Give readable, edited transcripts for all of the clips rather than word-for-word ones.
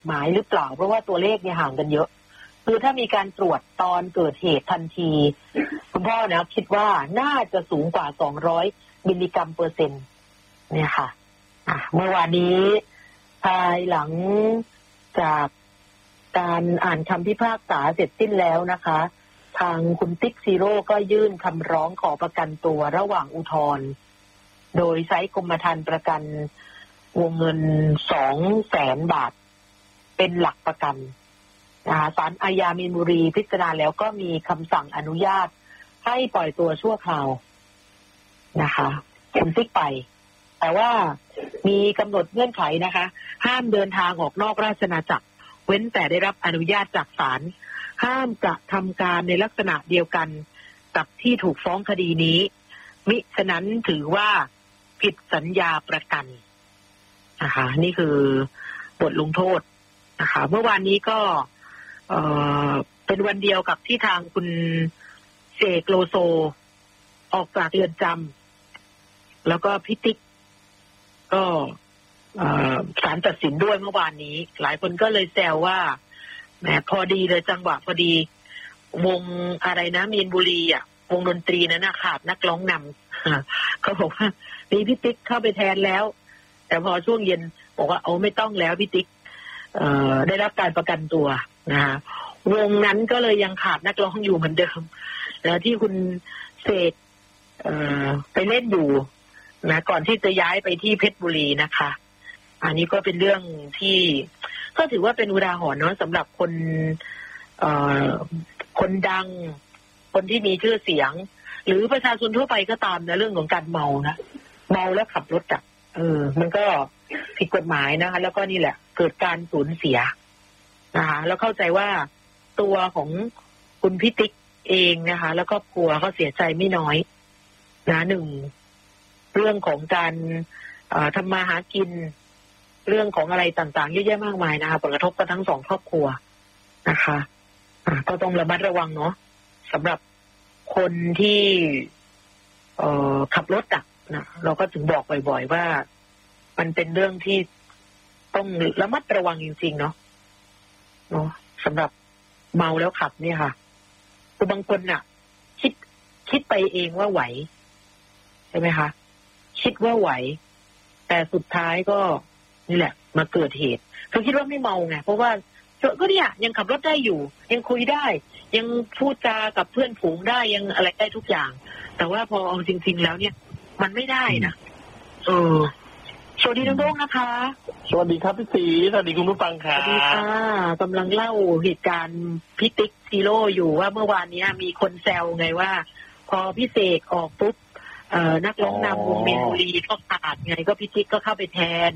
หมายหรือเปล่าเพราะว่าตัวเลขเนี่ยห่างกันเยอะคือถ้ามีการตรวจตอนเกิดเหตุทันทีคุณพ่อนะคิดว่าน่าจะสูงกว่า200มิลลิกรัมเปอร์เซ็นต์เนี่ยค่ะเมื่อวานนี้ภายหลังจากการอ่านคำพิพากษาเสร็จสิ้นแล้วนะคะทางคุณติ๊กซีโร่ก็ยื่นคำร้องขอประกันตัวระหว่างอุทธรณ์โดยใช้กรมธรรม์ประกันวงเงิน 200,000 บาทเป็นหลักประกันศาลอาญามีนบุรีพิจารณาแล้วก็มีคำสั่งอนุญาตให้ปล่อยตัวชั่วคราวนะคะคุณติ๊กไปแต่ว่ามีกำหนดเงื่อนไขนะคะห้ามเดินทางออกนอกราชอาณาจักรเว้นแต่ได้รับอนุญาตจากศาลห้ามกระทำการในลักษณะเดียวกันกับที่ถูกฟ้องคดีนี้มิฉะนั้นถือว่าผิดสัญญาประกันนะคะนี่คือบทลงโทษนะคะเมื่อวานนี้ก็เป็นวันเดียวกับที่ทางคุณเสกโลโซออกจากเรือนจำแล้วก็พิติกก็ศาลตัดสินด้วยเมื่อวานนี้หลายคนก็เลยแซวว่าแหมพอดีเลยจังหวะพอดีวงอะไรนะมีนบุรีวงดนตรีนั้นขาดนักร้องนำเขาบอกว่ามีพิติกเข้าไปแทนแล้วแต่พอช่วงเย็นบอกว่าไม่ต้องแล้วพิติกได้รับการประกันตัวนะคะวงนั้นก็เลยยังขาดนักร้องอยู่เหมือนเดิมแล้วที่คุณเสกไปเล่นอยู่นะก่อนที่จะย้ายไปที่เพชรบุรีนะคะอันนี้ก็เป็นเรื่องที่ก็ถือว่าเป็นอุทาหรณ์เนาะสำหรับคนดังคนที่มีชื่อเสียงหรือประชาชนทั่วไปก็ตามนะเรื่องของการเมานะเมาแล้วขับรถมันก็ผิดกฎหมายนะคะแล้วก็นี่แหละเกิดการสูญเสียนะคะแล้วเข้าใจว่าตัวของคุณพิติกเองนะคะแล้วก็ครัวเขาเสียใจไม่น้อยนะหนึ่งเรื่องของการทำมาหากินเรื่องของอะไรต่างๆเยอะแยะมากมายนะคะผลกระทบกับทั้งสองครอบครัวนะคะก็ต้องระมัดระวังเนาะสำหรับคนที่ขับรถนะเราก็ถึงบอกบ่อยๆว่ามันเป็นเรื่องที่ต้องระมัดระวังจริงๆเนาะสำหรับเมาแล้วขับเนี่ยค่ะคือบางคนคิดไปเองว่าไหวใช่ไหมคะคิดว่าไหวแต่สุดท้ายก็นี่แหละมาเกิดเหตุคือคิดว่าไม่เมาไงเพราะว่าก็เนี่ยยังขับรถได้อยู่ยังคุยได้ยังพูดจากับเพื่อนฝูงได้ยังอะไรได้ทุกอย่างแต่ว่าพอเอาจริงๆแล้วเนี่ยมันไม่ได้นะสวัสดีน้องๆนะคะสวัสดีครับพี่สีสวัสดีคุณผู้ฟังค่ะสวัสดีค่ะกำลังเล่าเหตุการณ์พิติกซีโร่อยู่ว่าเมื่อวานนี้มีคนแซวไงว่าพอพี่เสกออกปุ๊บนักร้องนำวงมีนบุรีก็ขาดไงก็พิติกก็เข้าไปแทน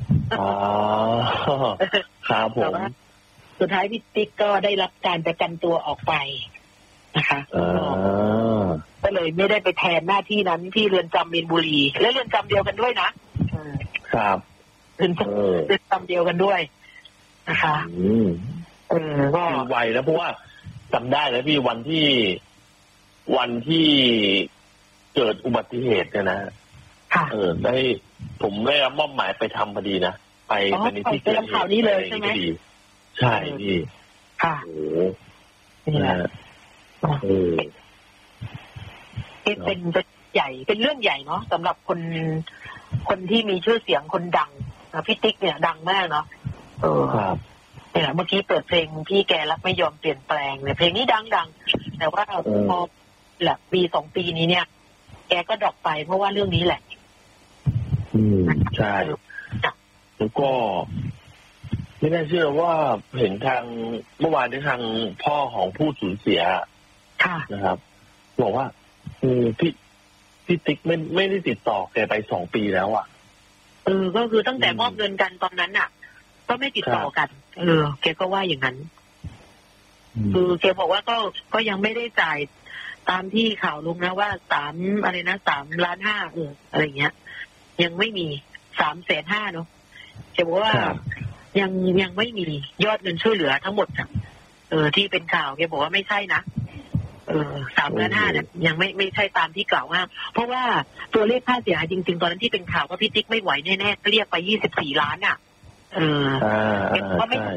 ครับผมสุดท้ายพิติกก็ได้รับการประกันตัวออกไปนะคะก็เลยไม่ได้ไปแทนหน้าที่นั้นที่เรือนจำมีนบุรีและเรือนจำเดียวกันด้วยนะครับเรือนจำเดียวกันด้วยนะคะก็ไวแล้วเพราะว่าจำได้แล้วพี่วันที่เกิดอุบัติเหตุเนี่ยนะได้ผมได้รับมอบหมายไปทำพอดีนะไปในที่เกิดเหตุข่าวนี้เลยใช่ไหมใช่พี่ค่ะโอ้นี่แหละเป็นใหญ่เป็นเรื่องใหญ่เนาะสำหรับคนที่มีชื่อเสียงคนดังพี่ติ๊กเนี่ยดังมากเนาะเนี่ยเมื่อกี้เปิดเพลงพี่แกรักไม่ยอมเปลี่ยนแปลงเนี่ยเพลงนี้ดังแต่ว่าพอหลักปี2 ปีนี้เนี่ยแกก็ดรอปไปเพราะว่าเรื่องนี้แหละใช่แล้วก็ไม่น่าเชื่อว่าเห็นทางเมื่อวานที่ทางพ่อของผู้สูญเสียนะครับบอกว่าพี่ติ๊กไม่ได้ติดต่อแกไป2 ปีแล้วก็คือตั้งแต่มอบเงินกันตอนนั้นก็ไม่ติดต่อกันแกก็ว่าอย่างนั้นคือแกบอกว่าก็ยังไม่ได้จ่ายตามที่ข่าวลงนะว่า3.5 ล้านอะไรเงี้ยยังไม่มี350,000เนาะแกบอกว่ายังไม่มียอดเงินช่วยเหลือทั้งหมดที่เป็นข่าวแกบอกว่าไม่ใช่นะ3.5 ล้านเนี่ยยังไม่ใช่ตามที่กล่าวว่าเพราะว่าตัวเลขค่าเสียหายจริงๆตอนนั้นที่เป็นข่าวว่าพี่ติ๊กไม่ไหวแน่ๆเรียกไป24 ล้านก็ไม่